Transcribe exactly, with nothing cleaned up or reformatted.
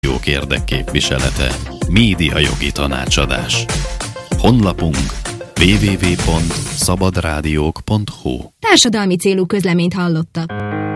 Jók érdekképviselete. Médiajogi tanácsadás. Honlapunk double-u double-u double-u pont szabadrádiók pont hu. Társadalmi célú közleményt hallottak.